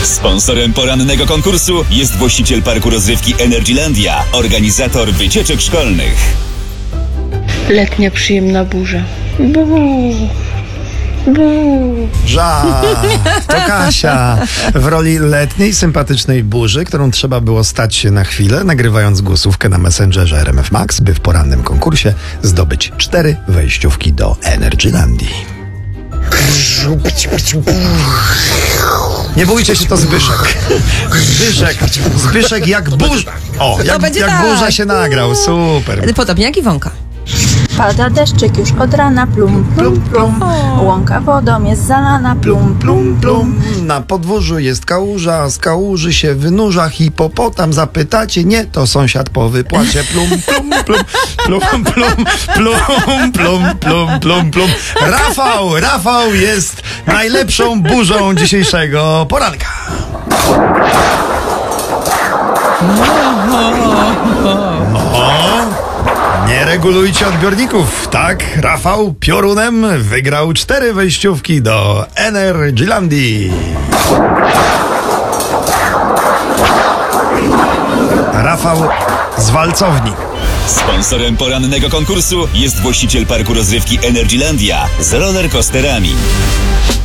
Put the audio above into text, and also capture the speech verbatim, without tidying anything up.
Sponsorem porannego konkursu jest właściciel parku rozrywki Energylandia, organizator wycieczek szkolnych. Letnia przyjemna burza. Buu. Buu. Żart! To Kasia w roli letniej, sympatycznej burzy, którą trzeba było stać się na chwilę, nagrywając głosówkę na Messengerze R M F Max, by w porannym konkursie zdobyć cztery wejściówki do Energylandii. Nie bójcie się, to Zbyszek. Zbyszek, Zbyszek jak burza. O, jak, jak tak. burza się nagrał, super. Podobnie jak Iwonka. Pada deszczyk już od rana, plum, plum, plum. Łąka wodą jest zalana, plum, plum, plum. Na podwórzu jest kałuża, z kałuży się wynurza hipopotam. Zapytacie, nie, to sąsiad po wypłacie. Plum, plum, plum, plum, plum, plum, plum, plum, plum, plum. Rafał, Rafał jest najlepszą burzą dzisiejszego poranka. No, nie regulujcie odbiorników, tak? Rafał piorunem wygrał cztery wejściówki do Energylandii. Rafał z walcowni. Sponsorem porannego konkursu jest właściciel parku rozrywki Energylandia z rollercoasterami.